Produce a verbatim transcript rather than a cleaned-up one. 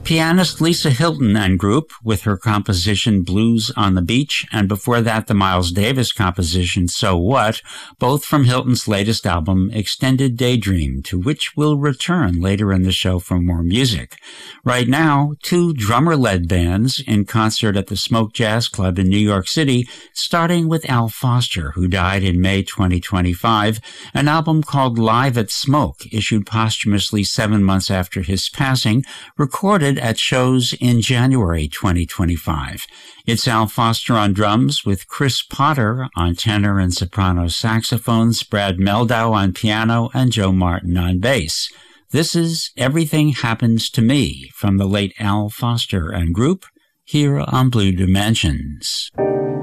Pianist Lisa Hilton and Group with her composition Blues on the Beach, and before that the Miles Davis composition So What, both from Hilton's latest album Extended Daydream, to which we'll return later in the show for more music. Right now, two drummer-led bands in concert at the Smoke Jazz Club in New York City, starting with Al Foster, who died in May twenty twenty-five, an album called Live at Smoke, issued posthumously seven months after his passing, recorded at shows in January twenty twenty-five. It's Al Foster on drums with Chris Potter on tenor and soprano saxophones, Brad Meldau on piano, and Joe Martin on bass. This is Everything Happens to Me from the late Al Foster and Group here on Blue Dimensions.